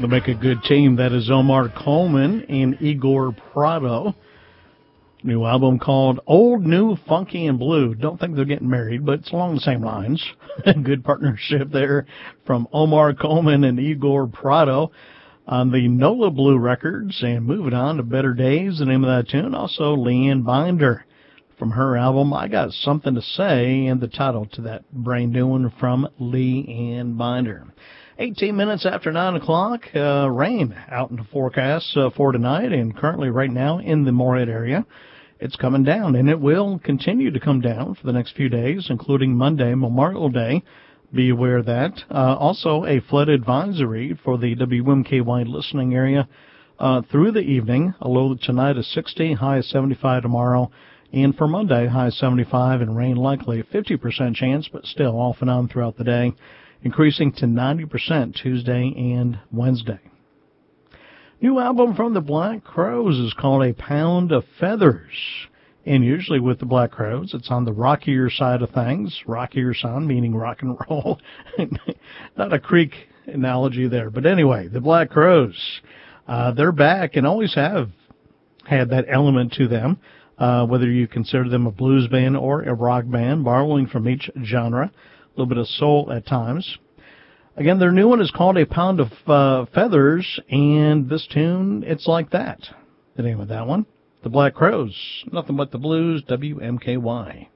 They'll make a good team. That is Omar Coleman and Igor Prado. New album called Old, New, Funky, and Blue. Don't think they're getting married, but it's along the same lines. Good partnership there from Omar Coleman and Igor Prado on the NOLA Blue Records. And moving on to Better Days, the name of that tune. Also, Leanne Binder from her album I Got Something to Say, and the title to that brand new one from Leanne Binder. 18 minutes after 9 o'clock, rain out in the forecast for tonight, and currently right now in the Morehead area. It's coming down, and it will continue to come down for the next few days, including Monday, Memorial Day. Be aware of that. Also, a flood advisory for the WMKY listening area through the evening. A low tonight is 60, high is 75 tomorrow. And for Monday, high is 75 and rain likely. 50% chance, but still off and on throughout the day. Increasing to 90% Tuesday and Wednesday. New album from the Black Crowes is called A Pound of Feathers. And usually with the Black Crowes, it's on the rockier side of things. Rockier sound, meaning rock and roll. Not a creek analogy there. But anyway, the Black Crowes, they're back and always have had that element to them. Whether you consider them a blues band or a rock band, borrowing from each genre. A little bit of soul at times. Again, their new one is called A Pound of Feathers, and this tune, It's Like That. The name of that one, The Black Crowes. Nothing but the blues, WMKY.